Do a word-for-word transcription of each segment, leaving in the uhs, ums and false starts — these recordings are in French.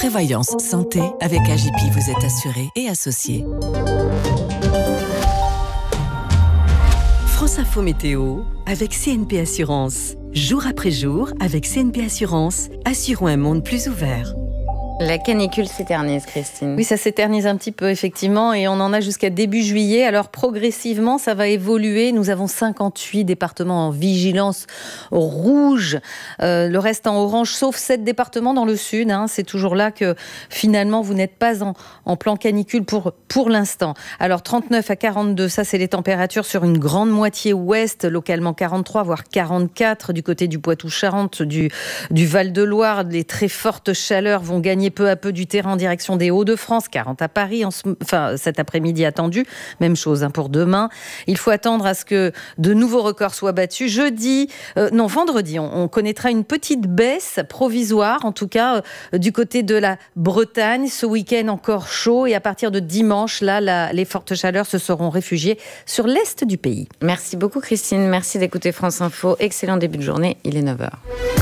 Prévoyance santé, avec A J P, vous êtes assuré et associé. France Info Météo, avec C N P Assurance. Jour après jour, avec C N P Assurance, assurons un monde plus ouvert. La canicule s'éternise, Christine. Oui, ça s'éternise un petit peu, effectivement, et on en a jusqu'à début juillet. Alors, progressivement, ça va évoluer. Nous avons cinquante-huit départements en vigilance rouge, euh, le reste en orange, sauf sept départements dans le sud. Hein. C'est toujours là que, finalement, vous n'êtes pas en, en plan canicule pour, pour l'instant. Alors, trente-neuf à quarante-deux, ça, c'est les températures sur une grande moitié ouest, localement quarante-trois, voire quarante-quatre, du côté du Poitou-Charentes, du, du Val-de-Loire. Les très fortes chaleurs vont gagner peu à peu du terrain en direction des Hauts-de-France, quarante à Paris, en ce, enfin, cet après-midi attendu. Même chose hein, pour demain. Il faut attendre à ce que de nouveaux records soient battus. Jeudi, euh, non, vendredi, on, on connaîtra une petite baisse provisoire, en tout cas euh, du côté de la Bretagne. Ce week-end encore chaud et à partir de dimanche, là, la, les fortes chaleurs se seront réfugiées sur l'est du pays. Merci beaucoup, Christine. Merci d'écouter France Info. Excellent début de journée. Il est neuf heures.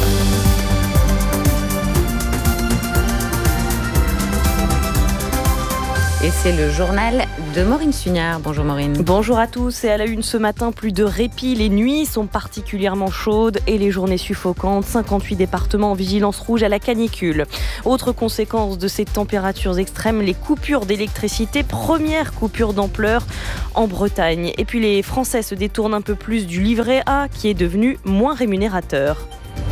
Et c'est le journal de Maureen Sugnard. Bonjour Maureen. Bonjour à tous. Et à la une ce matin, plus de répit. Les nuits sont particulièrement chaudes et les journées suffocantes. cinquante-huit départements en vigilance rouge à la canicule. Autre conséquence de ces températures extrêmes, les coupures d'électricité. Première coupure d'ampleur en Bretagne. Et puis les Français se détournent un peu plus du livret A qui est devenu moins rémunérateur.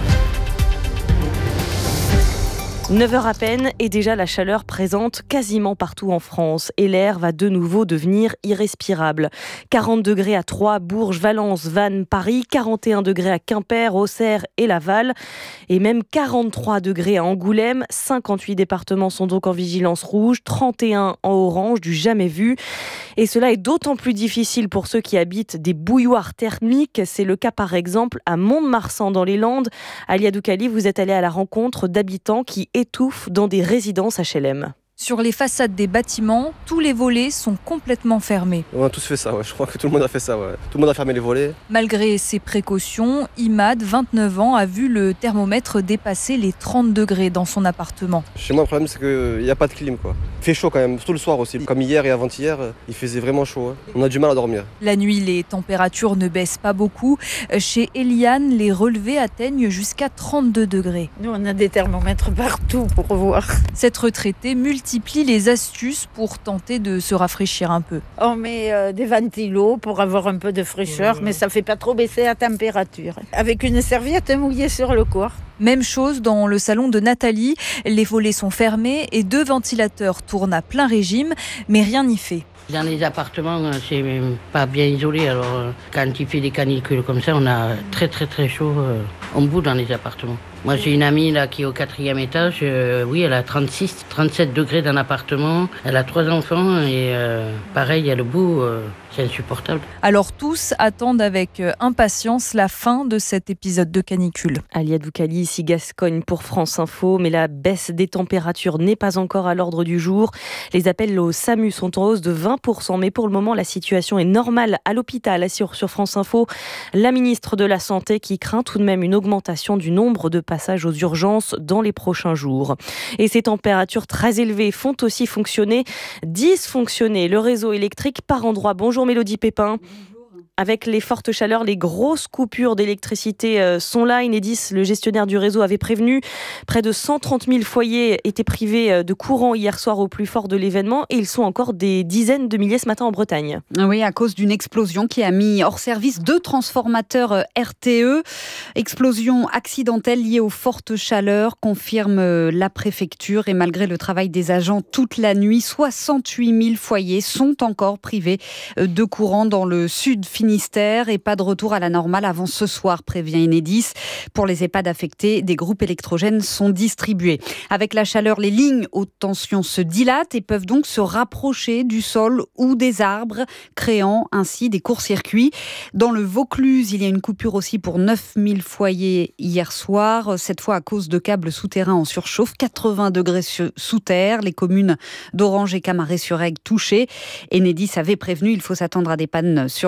neuf heures à peine et déjà la chaleur présente quasiment partout en France et l'air va de nouveau devenir irrespirable. quarante degrés à Troyes, Bourges, Valence, Vannes, Paris, quarante et un degrés à Quimper, Auxerre et Laval et même quarante-trois degrés à Angoulême. cinquante-huit départements sont donc en vigilance rouge, trente et un en orange, du jamais vu. Et cela est d'autant plus difficile pour ceux qui habitent des bouilloires thermiques. C'est le cas par exemple à Mont-de-Marsan dans les Landes. Alia Doukali, vous êtes allée à la rencontre d'habitants qui étouffent dans des résidences H L M. Sur les façades des bâtiments, tous les volets sont complètement fermés. On a tous fait ça, ouais. Je crois que tout le monde a fait ça. Ouais. Tout le monde a fermé les volets. Malgré ces précautions, Imad, vingt-neuf ans, a vu le thermomètre dépasser les trente degrés dans son appartement. Chez moi, le problème, c'est qu'il n'y a pas de clim, quoi. Il fait chaud quand même, surtout le soir aussi. Comme hier et avant-hier, il faisait vraiment chaud. Hein. On a du mal à dormir. La nuit, les températures ne baissent pas beaucoup. Chez Eliane, les relevés atteignent jusqu'à trente-deux degrés. Nous, on a des thermomètres partout pour voir. Cette retraitée multiplie les astuces pour tenter de se rafraîchir un peu. On met euh, des ventilos pour avoir un peu de fraîcheur, mais ça ne fait pas trop baisser la température. Avec une serviette mouillée sur le corps. Même chose dans le salon de Nathalie. Les volets sont fermés et deux ventilateurs tournent à plein régime, mais rien n'y fait. Dans les appartements, c'est pas bien isolé. Alors, quand il fait des canicules comme ça, on a très très très chaud. On bout dans les appartements. Moi, j'ai une amie là qui est au quatrième étage. Euh, oui, elle a trente-six, trente-sept degrés dans l'appartement. Elle a trois enfants et euh, pareil, elle bout. Euh, c'est insupportable. Alors tous attendent avec impatience la fin de cet épisode de canicule. Alia Doukali, ici Gascogne pour France Info. Mais la baisse des températures n'est pas encore à l'ordre du jour. Les appels au SAMU sont en hausse de vingt pour cent. Mais pour le moment, la situation est normale à l'hôpital. Assure sur France Info la ministre de la Santé qui craint tout de même une augmentation du nombre de passage aux urgences dans les prochains jours. Et ces températures très élevées font aussi fonctionner, dysfonctionner le réseau électrique par endroits. Bonjour Mélodie Pépin. Avec les fortes chaleurs, les grosses coupures d'électricité sont là. Enedis, le gestionnaire du réseau, avait prévenu. Près de cent trente mille foyers étaient privés de courant hier soir au plus fort de l'événement. Et ils sont encore des dizaines de milliers ce matin en Bretagne. Oui, à cause d'une explosion qui a mis hors service deux transformateurs R T E. Explosion accidentelle liée aux fortes chaleurs, confirme la préfecture. Et malgré le travail des agents toute la nuit, soixante-huit mille foyers sont encore privés de courant dans le sud Finistère. Et pas de retour à la normale avant ce soir, prévient Enedis. Pour les EHPAD affectés, des groupes électrogènes sont distribués. Avec la chaleur, les lignes haute tension se dilatent et peuvent donc se rapprocher du sol ou des arbres, créant ainsi des courts-circuits. Dans le Vaucluse, il y a une coupure aussi pour neuf mille foyers hier soir, cette fois à cause de câbles souterrains en surchauffe, quatre-vingts degrés sous terre. Les communes d'Orange et Camaret-sur-Aigle touchées. Enedis avait prévenu, il faut s'attendre à des pannes sur le réseau.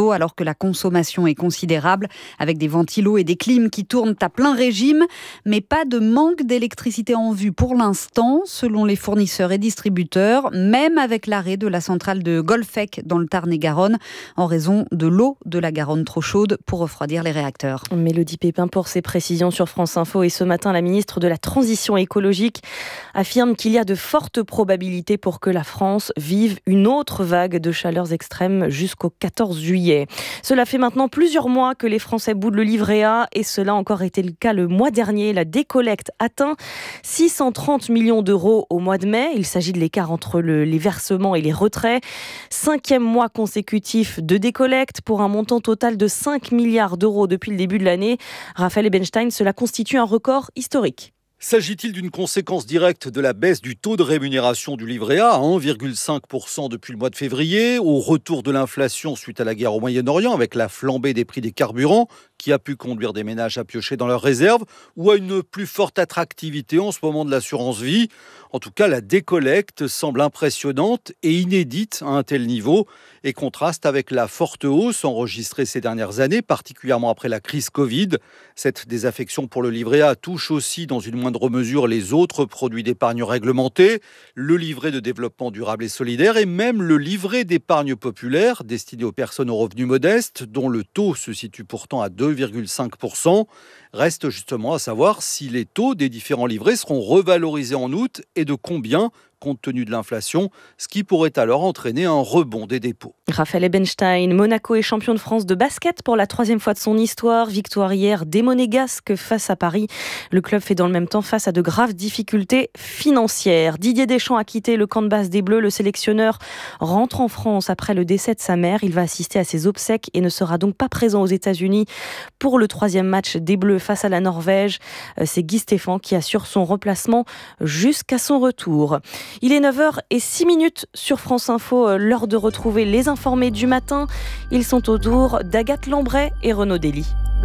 d'eau alors que la consommation est considérable, avec des ventilos et des clims qui tournent à plein régime, mais pas de manque d'électricité en vue pour l'instant, selon les fournisseurs et distributeurs, même avec l'arrêt de la centrale de Golfech dans le Tarn-et-Garonne, en raison de l'eau de la Garonne trop chaude pour refroidir les réacteurs. Mélodie Pépin pour ses précisions sur France Info. Et ce matin, la ministre de la Transition écologique affirme qu'il y a de fortes probabilités pour que la France vive une autre vague de chaleurs extrêmes jusqu'au quatorze juillet. Cela fait maintenant plusieurs mois que les Français boudent le livret A et cela a encore été le cas le mois dernier. La décollecte atteint six cent trente millions d'euros au mois de mai. Il s'agit de l'écart entre le, les versements et les retraits. Cinquième mois consécutif de décollecte pour un montant total de cinq milliards d'euros depuis le début de l'année. Raphaël Ebenstein, cela constitue un record historique. S'agit-il d'une conséquence directe de la baisse du taux de rémunération du livret A à un virgule cinq pour cent depuis le mois de février, au retour de l'inflation suite à la guerre au Moyen-Orient avec la flambée des prix des carburants qui a pu conduire des ménages à piocher dans leurs réserves, ou à une plus forte attractivité en ce moment de l'assurance vie? En tout cas, la décollecte semble impressionnante et inédite à un tel niveau et contraste avec la forte hausse enregistrée ces dernières années, particulièrement après la crise Covid. Cette désaffection pour le livret A touche aussi dans une moindre mesure les autres produits d'épargne réglementés, le livret de développement durable et solidaire et même le livret d'épargne populaire destiné aux personnes aux revenus modestes, dont le taux se situe pourtant à deux virgule cinq pour cent. Reste justement à savoir si les taux des différents livrets seront revalorisés en août et de combien, compte tenu de l'inflation, ce qui pourrait alors entraîner un rebond des dépôts. Raphaël Ebenstein, Monaco est champion de France de basket pour la troisième fois de son histoire. Victoire hier des Monégasques face à Paris. Le club fait dans le même temps face à de graves difficultés financières. Didier Deschamps a quitté le camp de base des Bleus. Le sélectionneur rentre en France après le décès de sa mère. Il va assister à ses obsèques et ne sera donc pas présent aux États-Unis pour le troisième match des Bleus face à la Norvège. C'est Guy Stéphane qui assure son remplacement jusqu'à son retour. Il est neuf heures zéro six minutes sur France Info, l'heure de retrouver les informés du matin. Ils sont autour d'Agathe Lambray et Renaud Dely.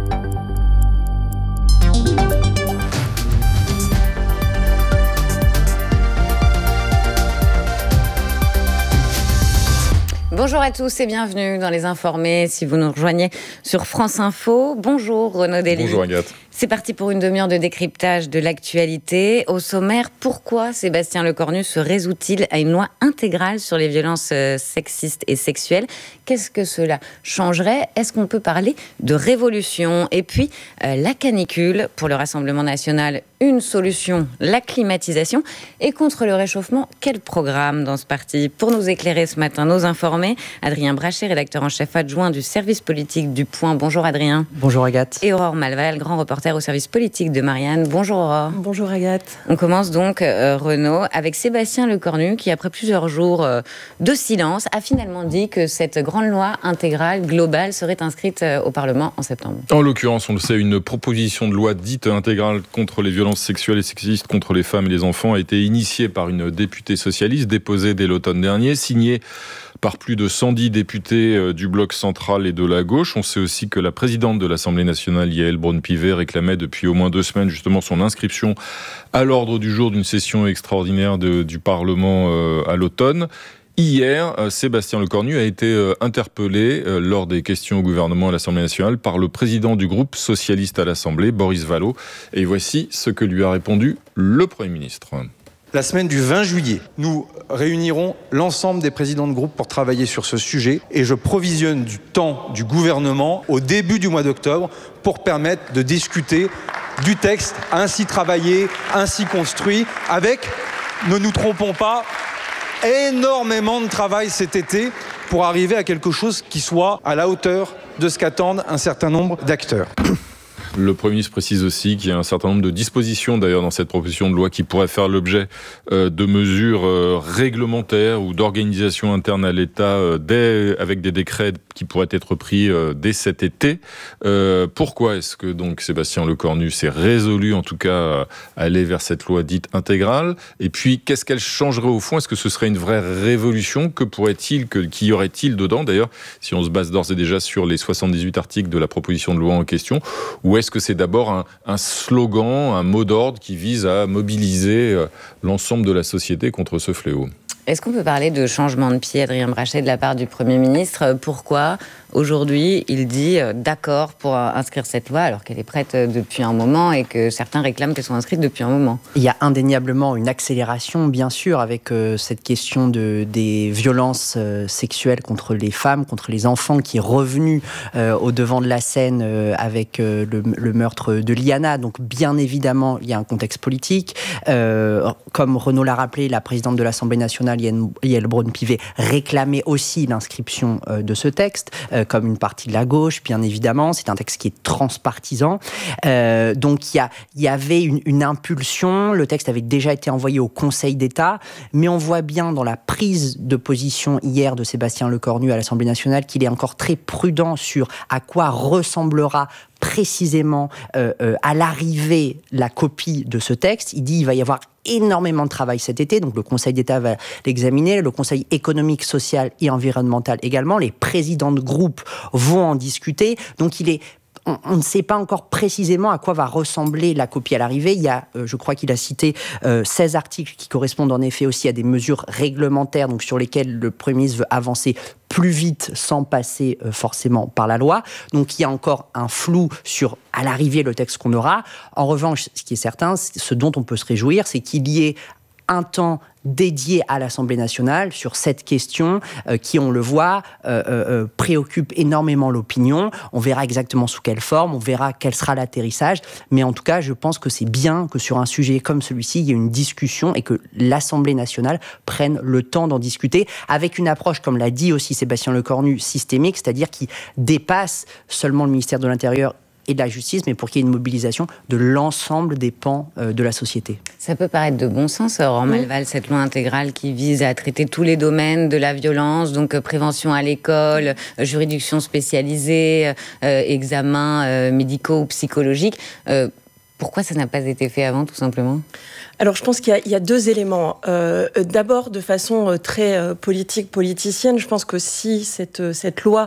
Bonjour à tous et bienvenue dans Les Informés. Si vous nous rejoignez sur France Info, bonjour Renaud Dely. Bonjour Agathe. C'est parti pour une demi-heure de décryptage de l'actualité. Au sommaire, pourquoi Sébastien Lecornu se résout-il à une loi intégrale sur les violences sexistes et sexuelles? Qu'est-ce que cela changerait? Est-ce qu'on peut parler de révolution? Et puis, euh, la canicule. Pour le Rassemblement national, une solution, la climatisation. Et contre le réchauffement, quel programme dans ce parti? Pour nous éclairer ce matin, nos informés, Adrien Brachet, rédacteur en chef adjoint du service politique du Point. Bonjour Adrien. Bonjour Agathe. Et Aurore Malval, grand reporter au service politique de Marianne. Bonjour Aurore. Bonjour Agathe. On commence donc, euh, Renaud, avec Sébastien Lecornu qui, après plusieurs jours euh, de silence, a finalement dit que cette grande loi intégrale, globale, serait inscrite euh, au Parlement en septembre. En l'occurrence, on le sait, une proposition de loi dite intégrale contre les violences sexuelles et sexistes contre les femmes et les enfants a été initiée par une députée socialiste, déposée dès l'automne dernier, signée par plus de cent dix députés du bloc central et de la gauche. On sait aussi que la présidente de l'Assemblée nationale, Yaël Braun-Pivet, réclamait depuis au moins deux semaines justement son inscription à l'ordre du jour d'une session extraordinaire de, du Parlement euh, à l'automne. Hier, Sébastien Lecornu a été interpellé lors des questions au gouvernement à l'Assemblée nationale par le président du groupe socialiste à l'Assemblée, Boris Vallaud. Et voici ce que lui a répondu le Premier ministre. La semaine du vingt juillet, nous réunirons l'ensemble des présidents de groupe pour travailler sur ce sujet et je provisionne du temps du gouvernement au début du mois d'octobre pour permettre de discuter du texte ainsi travaillé, ainsi construit, avec, ne nous trompons pas, énormément de travail cet été pour arriver à quelque chose qui soit à la hauteur de ce qu'attendent un certain nombre d'acteurs. Le Premier ministre précise aussi qu'il y a un certain nombre de dispositions d'ailleurs dans cette proposition de loi qui pourraient faire l'objet euh, de mesures euh, réglementaires ou d'organisation interne à l'État euh, dès, avec des décrets qui pourraient être pris euh, dès cet été. Euh, pourquoi est-ce que donc Sébastien Lecornu s'est résolu en tout cas à aller vers cette loi dite intégrale? Et puis qu'est-ce qu'elle changerait au fond? Est-ce que ce serait une vraie révolution? Que pourrait-il, que, qu'y aurait-il dedans d'ailleurs, si on se base d'ores et déjà sur les soixante-dix-huit articles de la proposition de loi en question? Ou est-ce que c'est d'abord un, un slogan, un mot d'ordre qui vise à mobiliser l'ensemble de la société contre ce fléau? Est-ce qu'on peut parler de changement de pied, Adrien Brachet, de la part du Premier ministre ? Pourquoi aujourd'hui il dit euh, d'accord pour euh, inscrire cette loi alors qu'elle est prête euh, depuis un moment et que certains réclament qu'elle soit inscrite depuis un moment ? Il y a indéniablement une accélération, bien sûr, avec euh, cette question de, des violences euh, sexuelles contre les femmes, contre les enfants, qui est revenue euh, au devant de la scène euh, avec euh, le, le meurtre de Liana. Donc bien évidemment, il y a un contexte politique. Euh, comme Renaud l'a rappelé, la présidente de l'Assemblée nationale, Yael Braun-Pivet, réclamait aussi l'inscription euh, de ce texte, euh, comme une partie de la gauche, bien évidemment. C'est un texte qui est transpartisan. Euh, donc il y, a, y avait une, une impulsion. Le texte avait déjà été envoyé au Conseil d'État, mais on voit bien dans la prise de position hier de Sébastien Lecornu à l'Assemblée nationale qu'il est encore très prudent sur à quoi ressemblera précisément euh, euh, à l'arrivée la copie de ce texte. Il dit qu'il va y avoir énormément de travail cet été, donc le Conseil d'État va l'examiner, le Conseil économique, social et environnemental également, les présidents de groupe vont en discuter, donc il est On, on ne sait pas encore précisément à quoi va ressembler la copie à l'arrivée. Il y a, euh, je crois qu'il a cité euh, seize articles qui correspondent en effet aussi à des mesures réglementaires, donc sur lesquelles le Premier ministre veut avancer plus vite sans passer euh, forcément par la loi. Donc il y a encore un flou sur à l'arrivée le texte qu'on aura. En revanche, ce qui est certain, ce dont on peut se réjouir, c'est qu'il y ait un temps dédié à l'Assemblée nationale sur cette question euh, qui, on le voit, euh, euh, préoccupe énormément l'opinion. On verra exactement sous quelle forme, on verra quel sera l'atterrissage. Mais en tout cas, je pense que c'est bien que sur un sujet comme celui-ci, il y ait une discussion et que l'Assemblée nationale prenne le temps d'en discuter avec une approche, comme l'a dit aussi Sébastien Lecornu, systémique, c'est-à-dire qui dépasse seulement le ministère de l'Intérieur et de la justice, mais pour qu'il y ait une mobilisation de l'ensemble des pans euh, de la société. Ça peut paraître de bon sens, Aurore Malval, cette loi intégrale qui vise à traiter tous les domaines de la violence, donc euh, prévention à l'école, euh, juridiction spécialisée, euh, examens euh, médicaux ou psychologiques. Euh, pourquoi ça n'a pas été fait avant, tout simplement ? Alors, je pense qu'il y a, il y a deux éléments. Euh, d'abord, de façon très euh, politique, politicienne, je pense que si cette, cette loi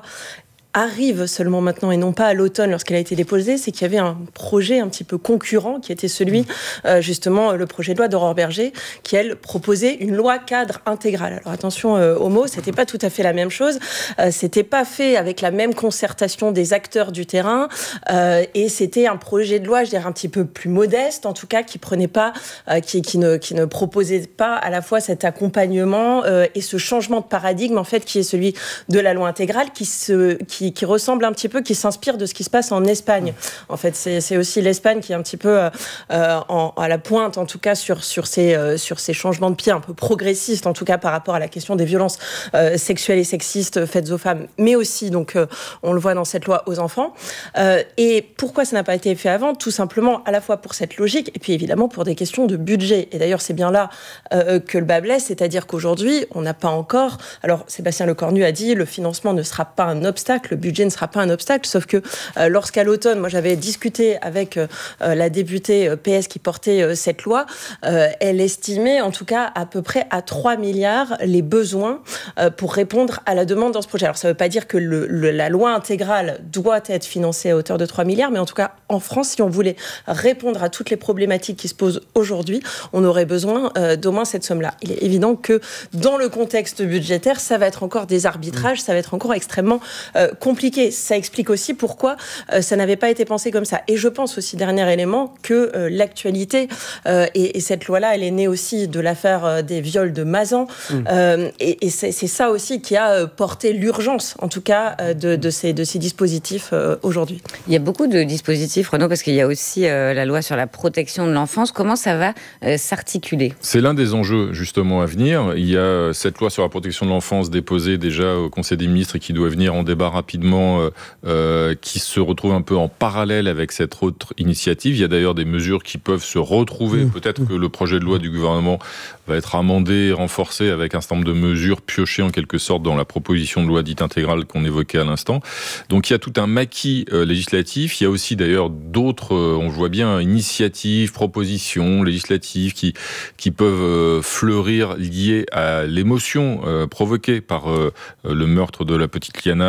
arrive seulement maintenant et non pas à l'automne lorsqu'elle a été déposée, c'est qu'il y avait un projet un petit peu concurrent qui était celui, euh, justement, le projet de loi d'Aurore Bergé, qui, elle, proposait une loi cadre intégrale. Alors attention euh, aux mots, c'était pas tout à fait la même chose, euh, c'était pas fait avec la même concertation des acteurs du terrain, euh, et c'était un projet de loi, je dirais, un petit peu plus modeste, en tout cas, qui prenait pas, euh, qui, qui, ne, qui ne proposait pas à la fois cet accompagnement euh, et ce changement de paradigme, en fait, qui est celui de la loi intégrale, qui se... Qui, qui ressemble un petit peu, qui s'inspire de ce qui se passe en Espagne. En fait, c'est, c'est aussi l'Espagne qui est un petit peu euh, en, à la pointe, en tout cas, sur, sur, ces, euh, sur ces changements de pied un peu progressistes, en tout cas, par rapport à la question des violences euh, sexuelles et sexistes faites aux femmes, mais aussi, donc, euh, on le voit dans cette loi, aux enfants. Euh, et pourquoi ça n'a pas été fait avant ? Tout simplement, à la fois pour cette logique, et puis évidemment pour des questions de budget. Et d'ailleurs, c'est bien là euh, que le bas blesse, c'est-à-dire qu'aujourd'hui, on n'a pas encore... Alors, Sébastien Lecornu a dit, le financement ne sera pas un obstacle, le budget ne sera pas un obstacle, sauf que euh, lorsqu'à l'automne, moi j'avais discuté avec euh, la députée euh, P S qui portait euh, cette loi, euh, elle estimait en tout cas à peu près à trois milliards les besoins euh, pour répondre à la demande dans ce projet. Alors ça ne veut pas dire que le, le, la loi intégrale doit être financée à hauteur de trois milliards, mais en tout cas en France, si on voulait répondre à toutes les problématiques qui se posent aujourd'hui, on aurait besoin euh, d'au moins cette somme-là. Il est évident que dans le contexte budgétaire, ça va être encore des arbitrages, ça va être encore extrêmement euh, compliqué. Ça explique aussi pourquoi euh, ça n'avait pas été pensé comme ça. Et je pense aussi, dernier élément, que euh, l'actualité, euh, et, et cette loi-là, elle est née aussi de l'affaire euh, des viols de Mazan. Mmh. Euh, et et c'est, c'est ça aussi qui a euh, porté l'urgence, en tout cas, euh, de, de, ces, de ces dispositifs euh, aujourd'hui. Il y a beaucoup de dispositifs, Renaud, parce qu'il y a aussi euh, la loi sur la protection de l'enfance. Comment ça va euh, s'articuler ? C'est l'un des enjeux, justement, à venir. Il y a cette loi sur la protection de l'enfance déposée déjà au Conseil des ministres et qui doit venir en débat rapidement, euh, euh, qui se retrouve un peu en parallèle avec cette autre initiative. Il y a d'ailleurs des mesures qui peuvent se retrouver. Mmh. Peut-être que le projet de loi du gouvernement va être amendé, renforcé avec un certain nombre de mesures piochées en quelque sorte dans la proposition de loi dite intégrale qu'on évoquait à l'instant. Donc il y a tout un maquis euh, législatif. Il y a aussi d'ailleurs d'autres, euh, on voit bien, initiatives, propositions législatives qui, qui peuvent euh, fleurir liées à l'émotion euh, provoquée par euh, le meurtre de la petite Liana et,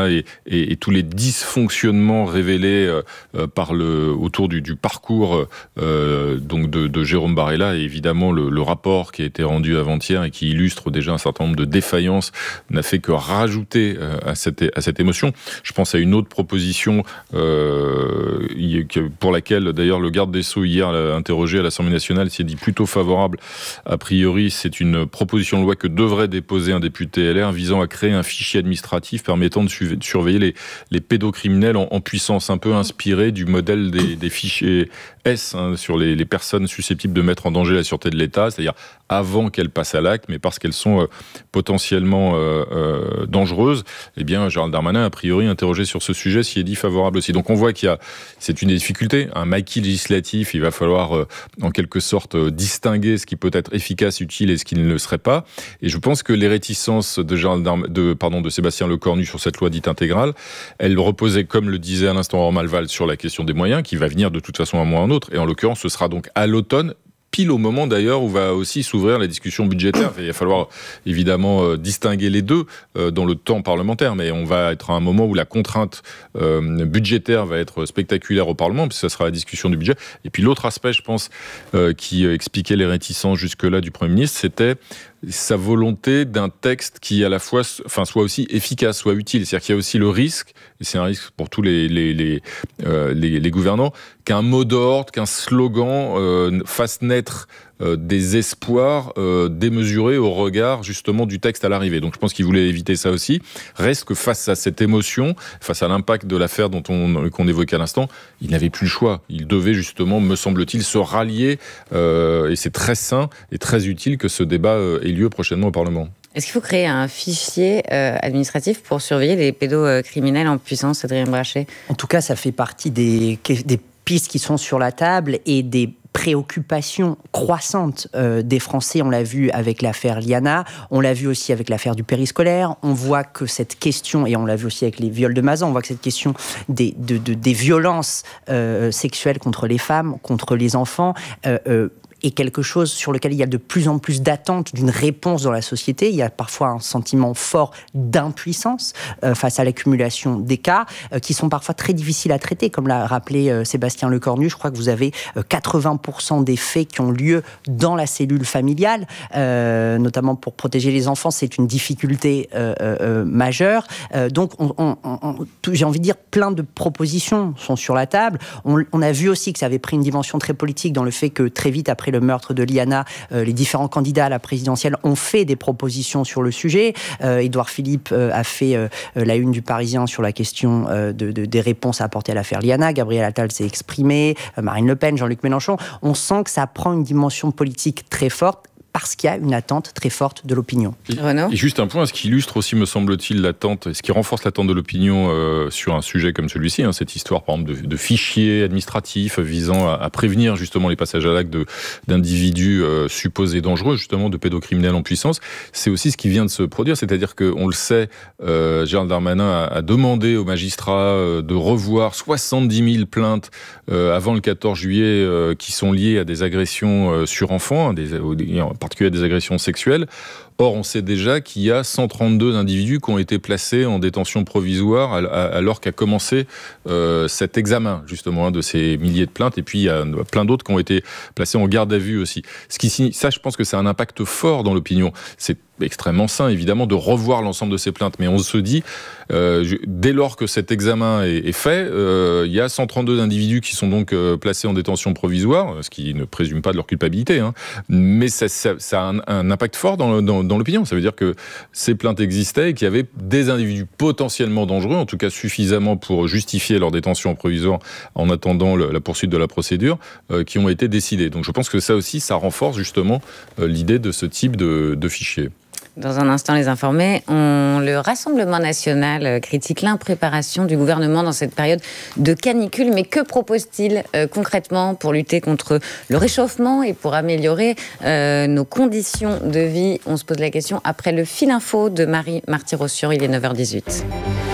et, et tous les dysfonctionnements révélés euh, par le, autour du, du parcours euh, donc de, de Jérôme Barella, et évidemment le, le rapport qui a été rendu avant-hier et qui illustre déjà un certain nombre de défaillances n'a fait que rajouter euh, à, cette, à cette émotion. Je pense à une autre proposition euh, pour laquelle d'ailleurs le garde des Sceaux hier interrogé à l'Assemblée nationale s'y est dit plutôt favorable. A priori, c'est une proposition de loi que devrait déposer un député L R visant à créer un fichier administratif permettant de, su- de surveiller les, les pédocriminels en, en puissance, un peu inspiré du modèle des, des fichiers S hein, sur les, les personnes susceptibles de mettre en danger la sûreté de l'État, c'est-à-dire avant qu'elles passent à l'acte, mais parce qu'elles sont euh, potentiellement euh, euh, dangereuses. Eh bien, Gérald Darmanin, a priori, interrogé sur ce sujet, s'y est dit favorable aussi. Donc on voit qu'il y a, c'est une des difficultés, un maquis législatif, il va falloir euh, en quelque sorte euh, distinguer ce qui peut être efficace, utile et ce qui ne le serait pas. Et je pense que les réticences de, Gérald Darm- de, pardon, de Sébastien Lecornu sur cette loi dite intégrale, elles reposaient, comme le disait à l'instant Aurore Malval, sur la question des moyens, qui va venir de toute façon à un moment ou à un autre. Et en l'occurrence, ce sera donc à l'automne, pile au moment d'ailleurs où va aussi s'ouvrir la discussion budgétaire. Il va falloir évidemment euh, distinguer les deux euh, dans le temps parlementaire, mais on va être à un moment où la contrainte euh, budgétaire va être spectaculaire au Parlement, puisque ce sera la discussion du budget. Et puis l'autre aspect, je pense, euh, qui expliquait les réticences jusque-là du Premier ministre, c'était sa volonté d'un texte qui à la fois enfin, soit aussi efficace, soit utile. C'est-à-dire qu'il y a aussi le risque, et c'est un risque pour tous les, les, les, euh, les, les gouvernants, qu'un mot d'ordre, qu'un slogan euh, fasse naître euh, des espoirs euh, démesurés au regard justement du texte à l'arrivée. Donc je pense qu'il voulait éviter ça aussi. Reste que face à cette émotion, face à l'impact de l'affaire dont on, qu'on évoquait à l'instant, il n'avait plus le choix. Il devait justement, me semble-t-il, se rallier euh, et c'est très sain et très utile que ce débat euh, ait lieu prochainement au Parlement. Est-ce qu'il faut créer un fichier euh, administratif pour surveiller les pédocriminels en puissance, Adrien Brachet ? En tout cas, ça fait partie des, des pistes qui sont sur la table et des préoccupation croissante euh, des Français. On l'a vu avec l'affaire Liana, on l'a vu aussi avec l'affaire du périscolaire. On voit que cette question, et on l'a vu aussi avec les viols de Mazan, on voit que cette question des, de, de, des violences euh, sexuelles contre les femmes, contre les enfants, euh, euh, est quelque chose sur lequel il y a de plus en plus d'attentes d'une réponse dans la société. Il y a parfois un sentiment fort d'impuissance euh, face à l'accumulation des cas euh, qui sont parfois très difficiles à traiter, comme l'a rappelé euh, Sébastien Lecornu. Je crois que vous avez euh, quatre-vingts pour cent des faits qui ont lieu dans la cellule familiale, euh, notamment pour protéger les enfants. C'est une difficulté euh, euh, majeure. Euh, donc, on, on, on, j'ai envie de dire, plein de propositions sont sur la table. On, on a vu aussi que ça avait pris une dimension très politique dans le fait que très vite après le meurtre de Liana, euh, les différents candidats à la présidentielle ont fait des propositions sur le sujet. Euh, Édouard Philippe euh, a fait euh, la une du Parisien sur la question euh, de, de, des réponses à apporter à l'affaire Liana. Gabriel Attal s'est exprimé, euh, Marine Le Pen, Jean-Luc Mélenchon. On sent que ça prend une dimension politique très forte, parce qu'il y a une attente très forte de l'opinion. Et, et juste un point, ce qui illustre aussi, me semble-t-il, l'attente, ce qui renforce l'attente de l'opinion euh, sur un sujet comme celui-ci, hein, cette histoire, par exemple, de, de fichiers administratifs visant à, à prévenir justement les passages à l'acte de, d'individus euh, supposés dangereux, justement, de pédocriminels en puissance, c'est aussi ce qui vient de se produire, c'est-à-dire qu'on le sait, euh, Gérald Darmanin a, a demandé aux magistrats euh, de revoir soixante-dix mille plaintes euh, avant le quatorze juillet euh, qui sont liées à des agressions euh, sur enfants, des, des en particulier à des agressions sexuelles. Or, on sait déjà qu'il y a cent trente-deux individus qui ont été placés en détention provisoire alors qu'a commencé euh, cet examen, justement, hein, de ces milliers de plaintes. Et puis, il y a plein d'autres qui ont été placés en garde à vue aussi. Ce qui signifie, ça, je pense que c'est un impact fort dans l'opinion. C'est extrêmement sain, évidemment, de revoir l'ensemble de ces plaintes. Mais on se dit, euh, je, dès lors que cet examen est, est fait, euh, il y a cent trente-deux individus qui sont donc euh, placés en détention provisoire, ce qui ne présume pas de leur culpabilité, hein, mais ça, ça, ça a un, un impact fort dans, dans, dans l'opinion. Ça veut dire que ces plaintes existaient et qu'il y avait des individus potentiellement dangereux, en tout cas suffisamment pour justifier leur détention provisoire en attendant le, la poursuite de la procédure, euh, qui ont été décidés. Donc je pense que ça aussi, ça renforce justement euh, l'idée de ce type de, de fichier. Dans un instant, les informés, on, le Rassemblement national critique l'impréparation du gouvernement dans cette période de canicule. Mais que propose-t-il euh, concrètement pour lutter contre le réchauffement et pour améliorer euh, nos conditions de vie ? On se pose la question après le fil info de Marie Marty-Rossian. Il est neuf heures dix-huit.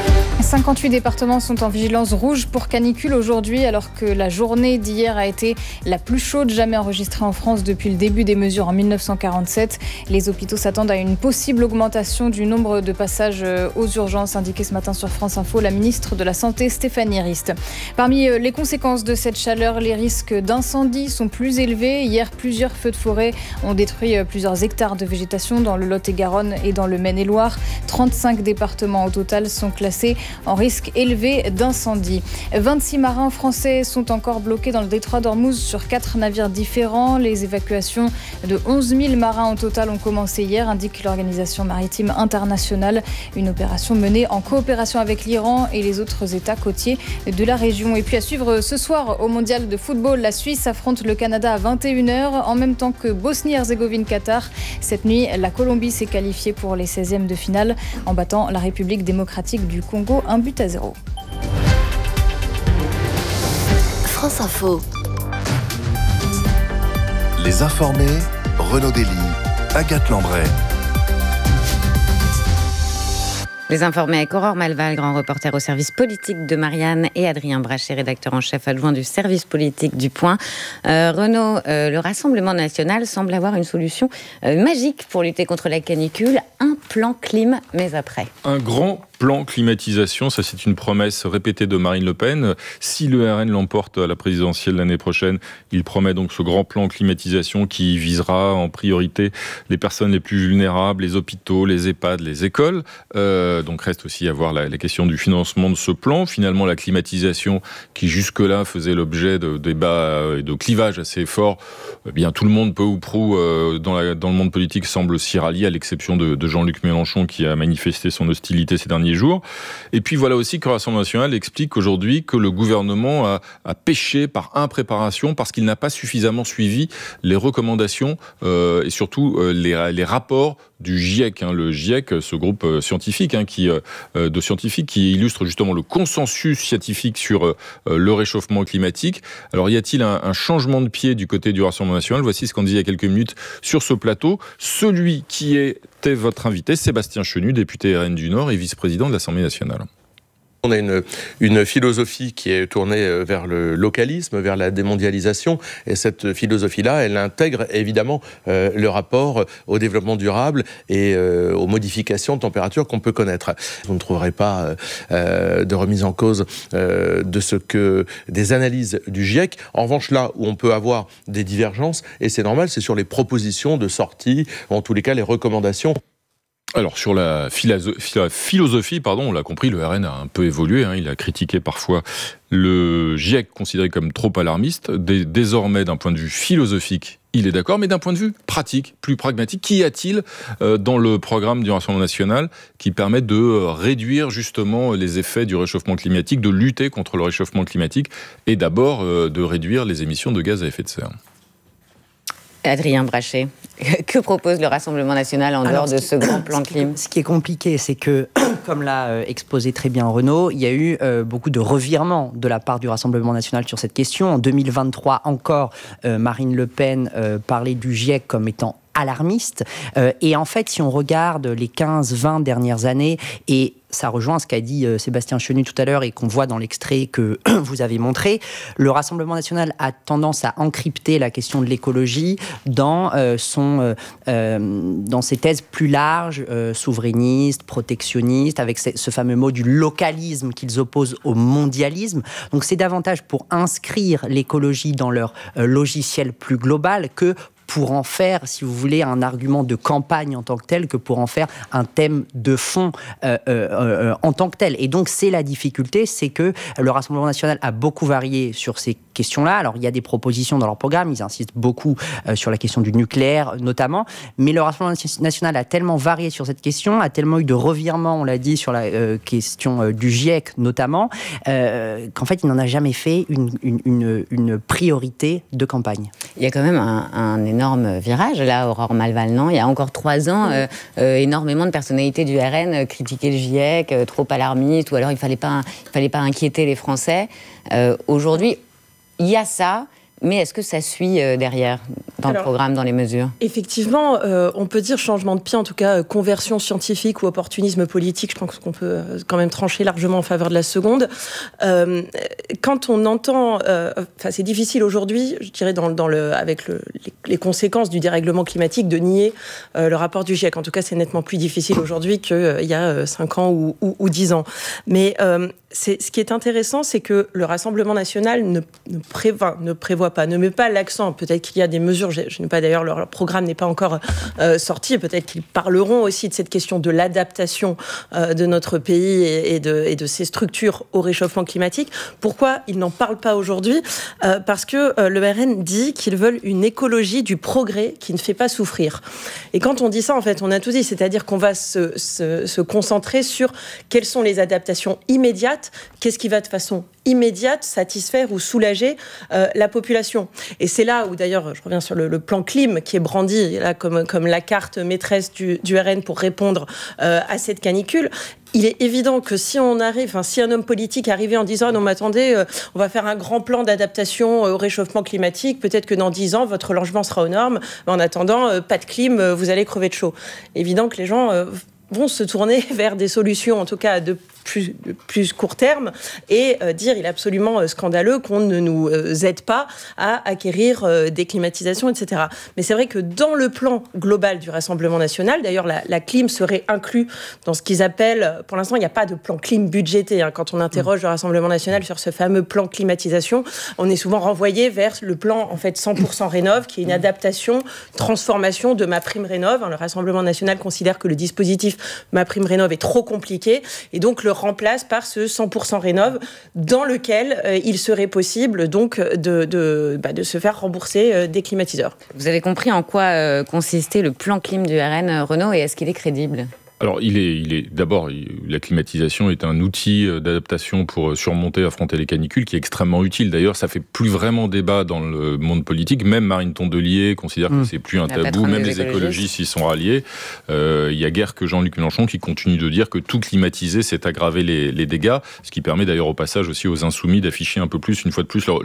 cinquante-huit départements sont en vigilance rouge pour canicule aujourd'hui, alors que la journée d'hier a été la plus chaude jamais enregistrée en France depuis le début des mesures en mille neuf cent quarante-sept. Les hôpitaux s'attendent à une possible augmentation du nombre de passages aux urgences, indiqué ce matin sur France Info la ministre de la Santé Stéphanie Rist. Parmi les conséquences de cette chaleur, les risques d'incendie sont plus élevés. Hier, plusieurs feux de forêt ont détruit plusieurs hectares de végétation dans le Lot-et-Garonne et dans le Maine-et-Loire. trente-cinq départements au total sont classés en risque élevé d'incendie. vingt-six marins français sont encore bloqués dans le détroit d'Ormuz sur quatre navires différents. Les évacuations de onze mille marins au total ont commencé hier, indique l'Organisation maritime internationale. Une opération menée en coopération avec l'Iran et les autres États côtiers de la région. Et puis à suivre ce soir au mondial de football, la Suisse affronte le Canada à vingt et une heures, en même temps que Bosnie-Herzégovine-Qatar. Cette nuit, la Colombie s'est qualifiée pour les seizièmes de finale en battant la République démocratique du Congo un but à zéro. France Info. Les informés, Renaud Dely, Agathe Lambray. Les informés avec Aurore Malval, grand reporter au service politique de Marianne, et Adrien Brachet, rédacteur en chef adjoint du service politique du Point. Euh, Renaud, euh, le Rassemblement national semble avoir une solution euh, magique pour lutter contre la canicule, un plan clim, mais après. Un grand plan climatisation, ça c'est une promesse répétée de Marine Le Pen. Si le R N l'emporte à la présidentielle l'année prochaine, il promet donc ce grand plan climatisation qui visera en priorité les personnes les plus vulnérables, les hôpitaux, les EHPAD, les écoles. Euh, donc reste aussi à voir la, la question du financement de ce plan. Finalement, la climatisation qui jusque-là faisait l'objet de débats et de clivages assez forts, eh bien tout le monde peu ou prou euh, dans, la, dans le monde politique semble s'y rallier, à l'exception de, de Jean-Luc Mélenchon qui a manifesté son hostilité ces derniers jours. Et puis voilà aussi que le Rassemblement national explique aujourd'hui que le gouvernement a, a péché par impréparation parce qu'il n'a pas suffisamment suivi les recommandations euh, et surtout euh, les, les rapports du GIEC, hein, le GIEC, ce groupe scientifique hein, qui, euh, de scientifiques qui illustre justement le consensus scientifique sur euh, le réchauffement climatique. Alors y a-t-il un, un changement de pied du côté du Rassemblement national ? Voici ce qu'on disait il y a quelques minutes sur ce plateau. Celui qui était votre invité, Sébastien Chenu, député R N du Nord et vice-président de l'Assemblée nationale. On a une, une philosophie qui est tournée vers le localisme, vers la démondialisation, et cette philosophie-là, elle intègre évidemment euh, le rapport au développement durable et euh, aux modifications de température qu'on peut connaître. Vous ne trouverez pas euh, de remise en cause euh, de ce que des analyses du GIEC. En revanche, là où on peut avoir des divergences, et c'est normal, c'est sur les propositions de sortie, ou en tous les cas les recommandations. Alors sur la philosophie, pardon, on l'a compris, le R N a un peu évolué. Hein, il a critiqué parfois le GIEC considéré comme trop alarmiste. Dés- désormais, d'un point de vue philosophique, il est d'accord, mais d'un point de vue pratique, plus pragmatique, qu'y a-t-il euh, dans le programme du Rassemblement national qui permet de euh, réduire justement les effets du réchauffement climatique, de lutter contre le réchauffement climatique et d'abord euh, de réduire les émissions de gaz à effet de serre ? Adrien Brachet, que propose le Rassemblement national en Alors, dehors de ce grand plan ce qui, clim ? Ce qui est compliqué, c'est que, comme l'a euh, exposé très bien Renaud, il y a eu euh, beaucoup de revirements de la part du Rassemblement national sur cette question. En deux mille vingt-trois, encore, euh, Marine Le Pen euh, parlait du GIEC comme étant alarmiste. Euh, et en fait, si on regarde les quinze vingt dernières années, et ça rejoint ce qu'a dit euh, Sébastien Chenu tout à l'heure et qu'on voit dans l'extrait que vous avez montré, le Rassemblement national a tendance à encrypter la question de l'écologie dans, euh, son, euh, euh, dans ses thèses plus larges, euh, souverainistes, protectionnistes, avec ce, ce fameux mot du localisme qu'ils opposent au mondialisme. Donc c'est davantage pour inscrire l'écologie dans leur euh, logiciel plus global que pour en faire, si vous voulez, un argument de campagne en tant que tel, que pour en faire un thème de fond euh, euh, euh, en tant que tel. Et donc, c'est la difficulté, c'est que le Rassemblement national a beaucoup varié sur ces questions-là. Alors, il y a des propositions dans leur programme, ils insistent beaucoup euh, sur la question du nucléaire, notamment, mais le Rassemblement national a tellement varié sur cette question, a tellement eu de revirements, on l'a dit, sur la euh, question euh, du GIEC, notamment, euh, qu'en fait, il n'en a jamais fait une, une, une, une priorité de campagne. Il y a quand même un, un énorme virage, là, Aurore Malval, non ? Il y a encore trois ans, euh, euh, énormément de personnalités du R N critiquaient le GIEC, euh, trop alarmiste, ou alors il ne fallait pas, il fallait pas inquiéter les Français. Euh, aujourd'hui, il y a ça, Mais est-ce que ça suit euh, derrière, dans Alors, le programme, dans les mesures ? Effectivement, euh, on peut dire changement de pied, en tout cas euh, conversion scientifique ou opportunisme politique. Je pense qu'on peut euh, quand même trancher largement en faveur de la seconde. Euh, quand on entend... Euh, enfin, c'est difficile aujourd'hui, je dirais, dans, dans le, avec le, les, les conséquences du dérèglement climatique, de nier euh, le rapport du GIEC. En tout cas, c'est nettement plus difficile aujourd'hui qu'il euh, y a euh, cinq ans ou, ou, ou dix ans. Mais euh, c'est, ce qui est intéressant, c'est que le Rassemblement national ne, ne, prévoit, ne prévoit pas, ne met pas l'accent. Peut-être qu'il y a des mesures, je, je n'ai pas d'ailleurs, leur, leur programme n'est pas encore euh, sorti, peut-être qu'ils parleront aussi de cette question de l'adaptation euh, de notre pays et, et, de, et de ses structures au réchauffement climatique. Pourquoi ils n'en parlent pas aujourd'hui ? euh, Parce que euh, le R N dit qu'ils veulent une écologie du progrès qui ne fait pas souffrir. Et quand on dit ça, en fait, on a tout dit, c'est-à-dire qu'on va se, se, se concentrer sur quelles sont les adaptations immédiates, qu'est-ce qui va de façon immédiate satisfaire ou soulager euh, la population. Et c'est là où, d'ailleurs, je reviens sur le, le plan clim qui est brandi là, comme, comme la carte maîtresse du, du R N pour répondre euh, à cette canicule. Il est évident que si on arrive, enfin, si un homme politique arrivait en disant « Non, mais attendez, euh, on va faire un grand plan d'adaptation euh, au réchauffement climatique, peut-être que dans dix ans, votre logement sera aux normes, mais en attendant, euh, pas de clim, euh, vous allez crever de chaud. » Évident que les gens euh, vont se tourner vers des solutions, en tout cas de plus, plus court terme, et euh, dire il est absolument euh, scandaleux qu'on ne nous euh, aide pas à acquérir euh, des climatisations, et cetera. Mais c'est vrai que dans le plan global du Rassemblement national, d'ailleurs la, la clim serait inclus dans ce qu'ils appellent, pour l'instant il n'y a pas de plan clim budgété, hein. Quand on interroge mmh. le Rassemblement national sur ce fameux plan climatisation, on est souvent renvoyé vers le plan en fait cent pour cent rénov, qui est une adaptation, transformation de MaPrimeRénov. Le Rassemblement national considère que le dispositif MaPrimeRénov est trop compliqué, et donc le remplace par ce cent pour cent rénov dans lequel euh, il serait possible donc de, de, bah, de se faire rembourser euh, des climatiseurs. Vous avez compris en quoi euh, consistait le plan clim du R N, Renaud, et est-ce qu'il est crédible ? Alors, il est, il est d'abord, la climatisation est un outil d'adaptation pour surmonter, affronter les canicules, qui est extrêmement utile. D'ailleurs, ça fait plus vraiment débat dans le monde politique. Même Marine Tondelier considère mmh. que c'est plus un tabou. Même les écologistes y sont ralliés. Euh, il y a guère que Jean-Luc Mélenchon qui continue de dire que tout climatiser, c'est aggraver les, les dégâts. Ce qui permet d'ailleurs au passage aussi aux insoumis d'afficher un peu plus, une fois de plus, leur,